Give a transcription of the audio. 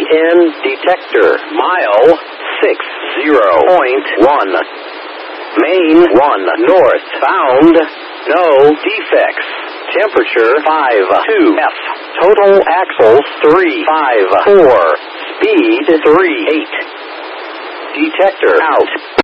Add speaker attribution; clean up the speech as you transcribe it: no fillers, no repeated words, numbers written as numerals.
Speaker 1: EN detector. Mile 60.1. Main 1 north. Found no defects. Temperature 52F. Total axles 354. Speed 38. Detector out.